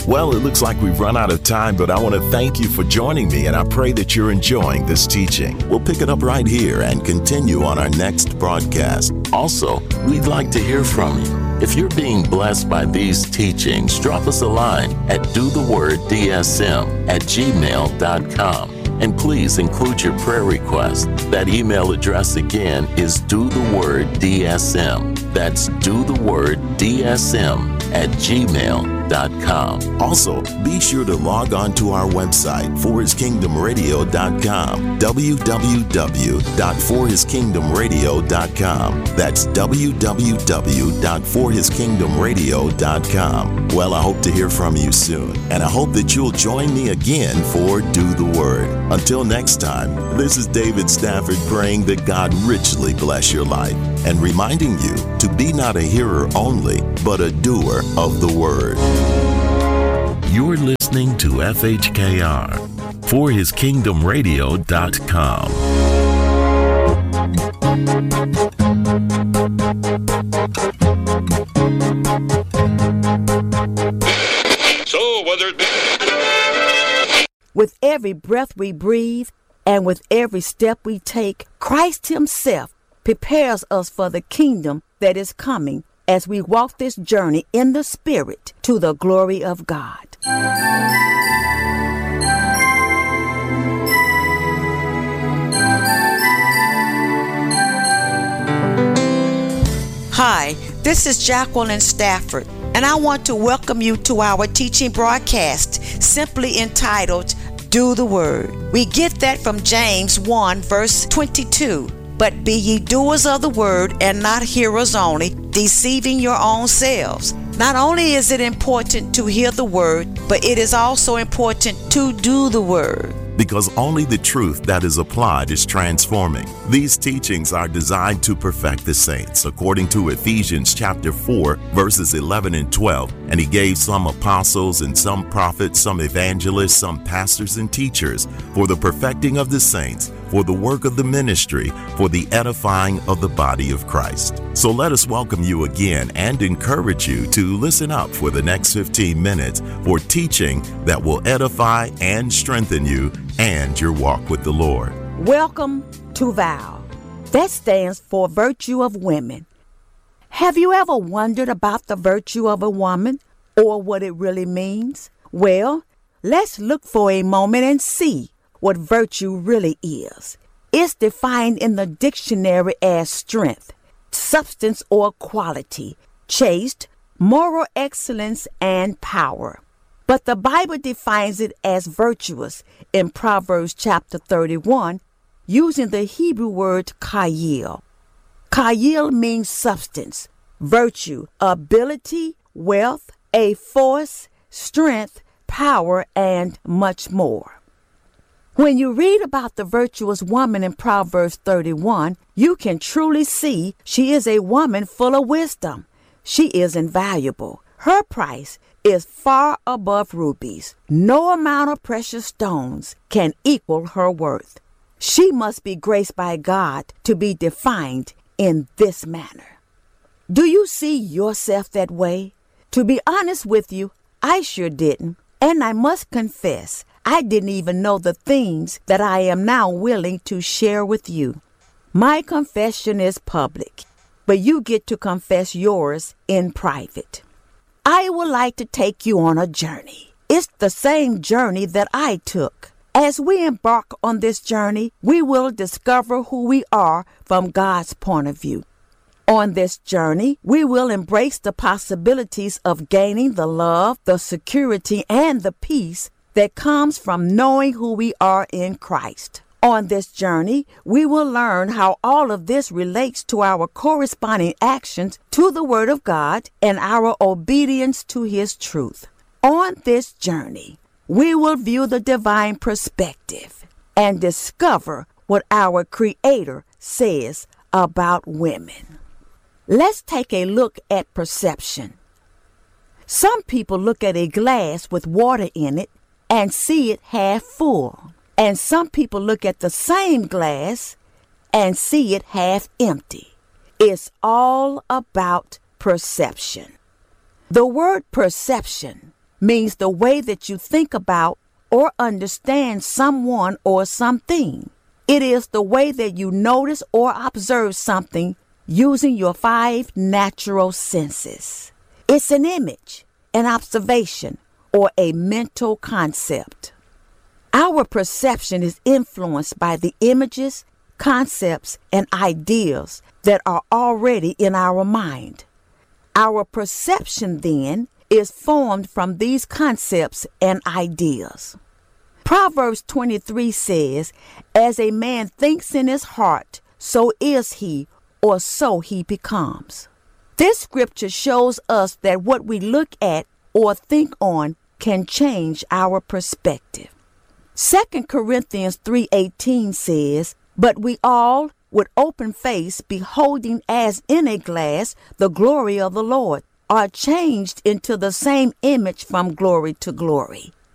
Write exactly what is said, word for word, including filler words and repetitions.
Well, it looks like we've run out of time, but I want to thank you for joining me, and I pray that you're enjoying this teaching. We'll pick it up right here and continue on our next broadcast. Also, we'd like to hear from you. If you're being blessed by these teachings, drop us a line at dotheworddSM at gmail dot com. And please include your prayer request. That email address again is dotheworddSM. That's dotheworddSM at gmail dot com. Also, be sure to log on to our website, for his kingdom radio dot com, w w w dot for his kingdom radio dot com. That's w w w dot for his kingdom radio dot com. Well, I hope to hear from you soon, and I hope that you'll join me again for Do the Word. Until next time, this is David Stafford praying that God richly bless your life and reminding you to be not a hearer only, but a doer of the Word. You're listening to F H K R, for his kingdom radio dot com. So whether it be... With every breath we breathe and with every step we take, Christ himself prepares us for the kingdom that is coming as we walk this journey in the Spirit to the glory of God. Hi, this is Jacqueline Stafford, and I want to welcome you to our teaching broadcast, simply entitled, Do the Word. We get that from James one, verse twenty-two. But be ye doers of the word and not hearers only, deceiving your own selves. Not only is it important to hear the word, but it is also important to do the word. Because only the truth that is applied is transforming. These teachings are designed to perfect the saints, according to Ephesians chapter four, verses eleven and twelve. And he gave some apostles and some prophets, some evangelists, some pastors and teachers, for the perfecting of the saints, for the work of the ministry, for the edifying of the body of Christ. So let us welcome you again and encourage you to listen up for the next fifteen minutes for teaching that will edify and strengthen you and your walk with the Lord. Welcome to VOW. That stands for Virtue of Women. Have you ever wondered about the virtue of a woman or what it really means? Well, let's look for a moment and see what virtue really is. It's defined in the dictionary as strength, substance or quality, chaste, moral excellence, and power. But the Bible defines it as virtuous in Proverbs chapter thirty-one, using the Hebrew word chayil. Chayil means substance, virtue, ability, wealth, a force, strength, power, and much more. When you read about the virtuous woman in Proverbs thirty-one, you can truly see she is a woman full of wisdom. She is invaluable. Her price is far above rubies. No amount of precious stones can equal her worth. She must be graced by God to be defined in this manner. Do you see yourself that way? To be honest with you, I sure didn't. And I must confess, I didn't even know the things that I am now willing to share with you. My confession is public, but you get to confess yours in private. I would like to take you on a journey. It's the same journey that I took. As we embark on this journey, we will discover who we are from God's point of view. On this journey, we will embrace the possibilities of gaining the love, the security, and the peace that comes from knowing who we are in Christ. On this journey, we will learn how all of this relates to our corresponding actions to the Word of God and our obedience to His truth. On this journey, we will view the divine perspective and discover what our Creator says about women. Let's take a look at perception. Some people look at a glass with water in it and see it half full. And some people look at the same glass and see it half empty. It's all about perception. The word perception means the way that you think about or understand someone or something. It is the way that you notice or observe something using your five natural senses. It's an image, an observation, or a mental concept. Our perception is influenced by the images, concepts, and ideas that are already in our mind. Our perception, then, is formed from these concepts and ideas. Proverbs twenty-three says, "As a man thinks in his heart, so is he, or so he becomes." This scripture shows us that what we look at or think on can change our perspective. Second Corinthians three eighteen says, "But we all, with open face, beholding as in a glass the glory of the Lord, are changed into the same image from glory to glory."